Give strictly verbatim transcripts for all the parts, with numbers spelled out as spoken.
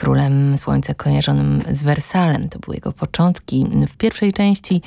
królem słońca kojarzonym z Wersalem. To były jego początki. W pierwszej części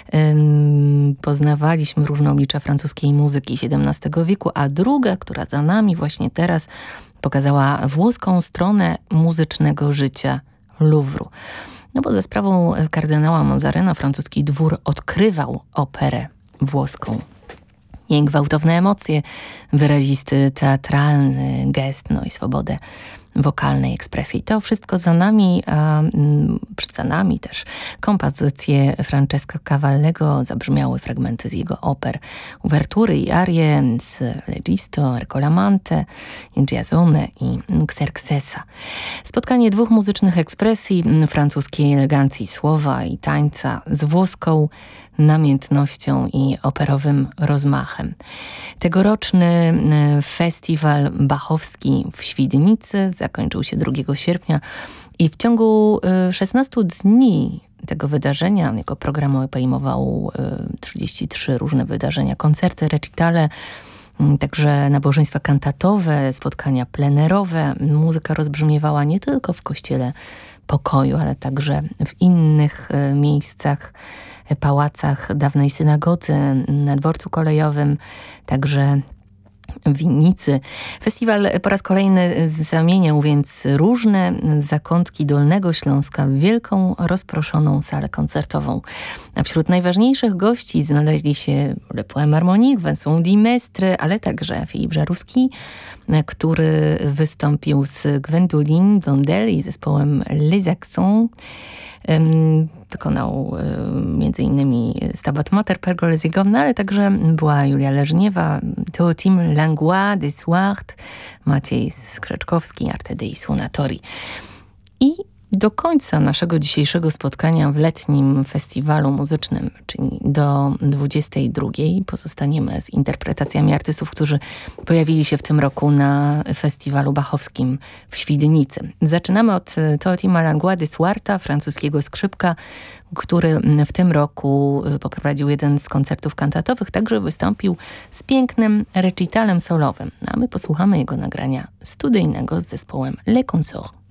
ym, poznawaliśmy różne oblicza francuskiej muzyki siedemnastego wieku, a druga, która za nami właśnie teraz, pokazała włoską stronę muzycznego życia Louvru. No bo za sprawą kardynała Mazarina francuski dwór odkrywał operę włoską. Jej gwałtowne emocje, wyrazisty teatralny gest, no i swobodę wokalnej ekspresji. To wszystko za nami, a przed za nami też kompozycje Francesca Cavallego, zabrzmiały fragmenty z jego oper, uwertury i arie z Legisto, Regolamante, Giasone i Xerxesa. Spotkanie dwóch muzycznych ekspresji, francuskiej elegancji słowa i tańca z włoską namiętnością i operowym rozmachem. Tegoroczny festiwal bachowski w Świdnicy zakończył się drugiego sierpnia i w ciągu szesnastu dni tego wydarzenia, jego program obejmował trzydzieści trzy różne wydarzenia, koncerty, recitale, także nabożeństwa kantatowe, spotkania plenerowe. Muzyka rozbrzmiewała nie tylko w kościele Pokoju, ale także w innych miejscach, pałacach dawnej synagodze, na dworcu kolejowym, także w Winnicy. Festiwal po raz kolejny zamieniał więc różne zakątki Dolnego Śląska w wielką, rozproszoną salę koncertową. A wśród najważniejszych gości znaleźli się Le Poème Harmonique, Vincent Dimestre, ale także Filip Żaruski, który wystąpił z Gwendoline Blondel i zespołem Les Accents. Wykonał między innymi Stabat Mater Pergolesiego, no ale także była Julia Leżniewa, Teotim Langlois de Suart, Maciej Skrzeczkowski, Arte dei Suonatori. I do końca naszego dzisiejszego spotkania w letnim festiwalu muzycznym, czyli do dwudziestej drugiej, pozostaniemy z interpretacjami artystów, którzy pojawili się w tym roku na festiwalu bachowskim w Świdnicy. Zaczynamy od Teotima Langlois de Suarta, francuskiego skrzypka, który w tym roku poprowadził jeden z koncertów kantatowych, także wystąpił z pięknym recitalem solowym. A my posłuchamy jego nagrania studyjnego z zespołem Le Consort.